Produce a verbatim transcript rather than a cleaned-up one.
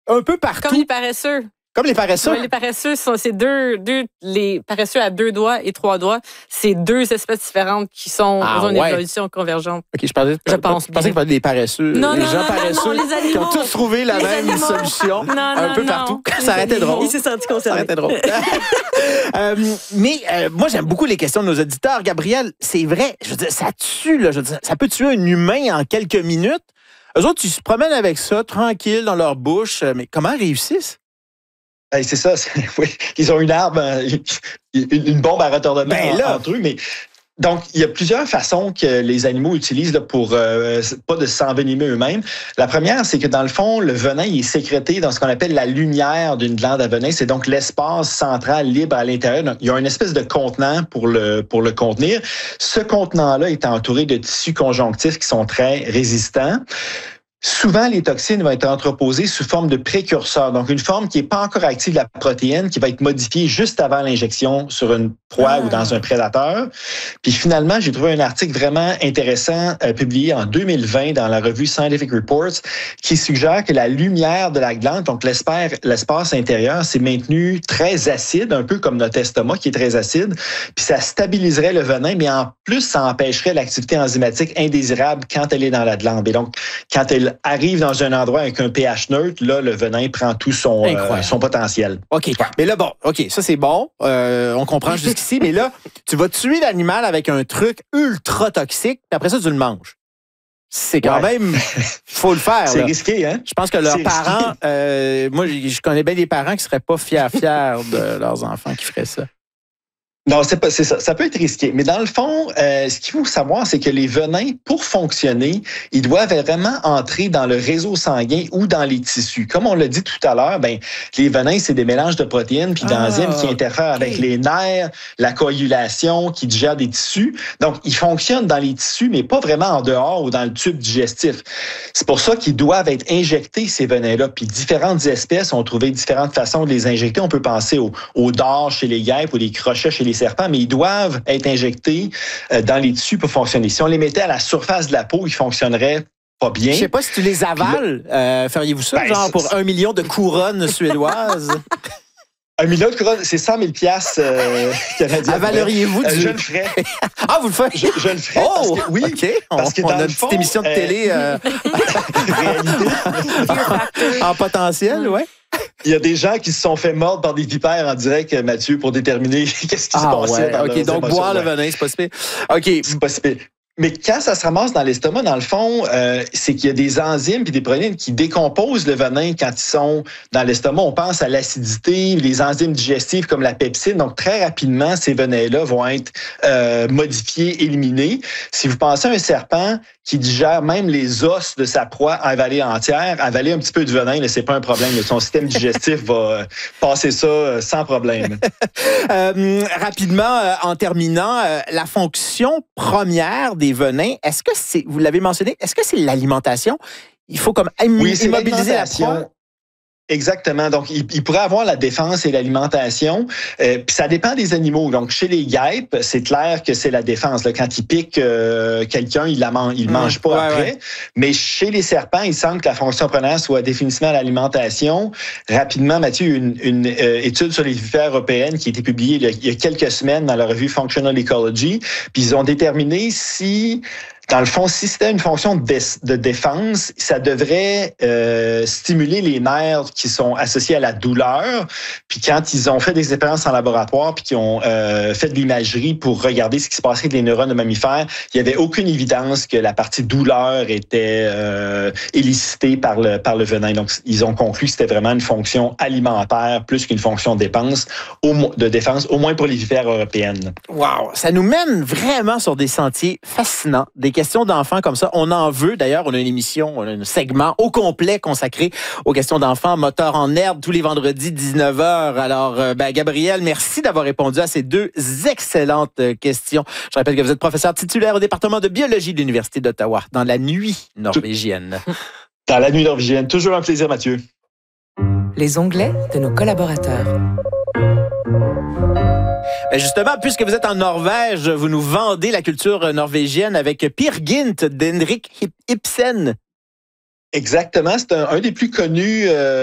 un peu partout. Comme les paresseux. Comme les paresseux? Oui, les paresseux, sont, c'est deux, deux, les paresseux à deux doigts et trois doigts, c'est deux espèces différentes qui sont ah, dans une ouais. évolution convergente. OK, je pensais, je pense je pensais qu'il parlait des paresseux. Non, les non, gens non, paresseux non, non, les animaux, qui ont tous trouvé la même animaux. solution Non, un non, peu non. partout. Les Ça aurait été animaux. drôle. Il s'est senti concerné. Ça aurait été drôle. euh, mais euh, moi, j'aime beaucoup les questions de nos auditeurs. Gabriel, c'est vrai, je veux dire, ça tue, là, je veux dire, ça peut tuer un humain en quelques minutes. Eux autres, ils se promènent avec ça, tranquilles, dans leur bouche. Mais comment ils réussissent? Hey, c'est ça, c'est, oui. Ils ont une arme, une, une bombe à retardement ben là. entre eux, mais donc il y a plusieurs façons que les animaux utilisent là, pour euh, pas de s'envenimer eux-mêmes. La première, c'est que dans le fond, le venin il est sécrété dans ce qu'on appelle la lumière d'une glande à venin. C'est donc l'espace central libre à l'intérieur. Donc, il y a une espèce de contenant pour le pour le contenir. Ce contenant-là est entouré de tissus conjonctifs qui sont très résistants. Souvent, les toxines vont être entreposées sous forme de précurseurs, donc une forme qui n'est pas encore active de la protéine, qui va être modifiée juste avant l'injection sur une proie ah. ou dans un prédateur. Puis finalement, j'ai trouvé un article vraiment intéressant euh, publié en deux mille vingt dans la revue Scientific Reports qui suggère que la lumière de la glande, donc l'espace, l'espace intérieur, s'est maintenu très acide, un peu comme notre estomac qui est très acide, puis ça stabiliserait le venin, mais en plus, ça empêcherait l'activité enzymatique indésirable quand elle est dans la glande. Et donc, quand elle arrive dans un endroit avec un pH neutre, là, le venin prend tout son, euh, son potentiel. OK. Mais là, bon, OK, ça, c'est bon. Euh, on comprend jusqu'ici. Mais là, tu vas tuer l'animal avec un truc ultra toxique, puis après ça, tu le manges. C'est quand ouais. même... faut le faire. C'est là. risqué, hein? Je pense que leurs c'est parents... Euh, moi, je connais bien des parents qui seraient pas fiers, fiers de leurs enfants qui feraient ça. Non, c'est pas, c'est ça. Ça peut être risqué. Mais dans le fond, euh, ce qu'il faut savoir, c'est que les venins, pour fonctionner, ils doivent vraiment entrer dans le réseau sanguin ou dans les tissus. Comme on l'a dit tout à l'heure, ben, les venins, c'est des mélanges de protéines puis d'enzymes ah, qui interfèrent okay. avec les nerfs, la coagulation, qui digèrent des tissus. Donc, ils fonctionnent dans les tissus, mais pas vraiment en dehors ou dans le tube digestif. C'est pour ça qu'ils doivent être injectés, ces venins-là. Puis différentes espèces ont trouvé différentes façons de les injecter. On peut penser aux, aux dards chez les guêpes ou les crochets chez les serpents, mais ils doivent être injectés dans les tissus pour fonctionner. Si on les mettait à la surface de la peau, ils fonctionneraient pas bien. Je sais pas si tu les avales. Euh, feriez-vous ça, ben, genre, pour un million de couronnes suédoises? Un million de couronnes, c'est cent mille piastres euh, canadiens. Avaleriez-vous du... Euh, je le ferais. Ah, vous le faites? Je, je le ferais. Oh, parce que, oui, OK. Parce que on, dans on a le une fond, petite émission de euh, télé euh... en potentiel, oui. Il y a des gens qui se sont fait mordre par des vipères en direct, Mathieu, pour déterminer qu'est-ce qui ah, se passait ouais. dans OK, donc boire ouais. le venin, c'est pas si pire. OK. C'est pas si pire. Mais quand ça se ramasse dans l'estomac, dans le fond, euh, c'est qu'il y a des enzymes et des protéines qui décomposent le venin quand ils sont dans l'estomac. On pense à l'acidité, les enzymes digestives comme la pepsine. Donc, très rapidement, ces venins-là vont être euh, modifiés, éliminés. Si vous pensez à un serpent qui digère même les os de sa proie avalée entière, avaler un petit peu de venin, là, c'est pas un problème. Son système digestif va euh, passer ça euh, sans problème. euh, rapidement, euh, en terminant, euh, la fonction première des venins, est-ce que c'est, vous l'avez mentionné, est-ce que c'est l'alimentation? Il faut comme im- oui, c'est immobiliser la proie? Exactement. Donc, il, il pourrait avoir la défense et l'alimentation. Euh, puis ça dépend des animaux. Donc, chez les guêpes, c'est clair que c'est la défense. Là, quand ils piquent euh, quelqu'un, ils la man- ils le mmh, mangent pas ouais, après. Ouais. Mais chez les serpents, il semble que la fonction première soit définitivement l'alimentation. Rapidement, Mathieu, une, une euh, étude sur les vipères européennes qui a été publiée il y a, il y a quelques semaines dans la revue Functional Ecology. Puis ils ont déterminé si... Dans le fond, si c'était une fonction de, dé- de défense, ça devrait euh, stimuler les nerfs qui sont associés à la douleur. Puis quand ils ont fait des expériences en laboratoire puis qu'ils ont euh, fait de l'imagerie pour regarder ce qui se passait avec les neurones de mammifères, il n'y avait aucune évidence que la partie douleur était euh, élicitée par le, par le venin. Donc, ils ont conclu que c'était vraiment une fonction alimentaire plus qu'une fonction de défense, au, de défense, au moins pour les vipères européennes. Wow! Ça nous mène vraiment sur des sentiers fascinants, des questions d'enfants comme ça. On en veut. D'ailleurs, on a une émission, on a un segment au complet consacré aux questions d'enfants, Moteur en herbe, tous les vendredis, dix-neuf heures. Alors, euh, ben, Gabriel, merci d'avoir répondu à ces deux excellentes questions. Je rappelle que vous êtes professeur titulaire au département de biologie de l'Université d'Ottawa, dans la nuit norvégienne. Dans la nuit norvégienne. Toujours un plaisir, Mathieu. Les onglets de nos collaborateurs. Justement, puisque vous êtes en Norvège, vous nous vendez la culture norvégienne avec Peer Gynt d'Henrik Ibsen. Exactement, c'est un, un des plus connus euh,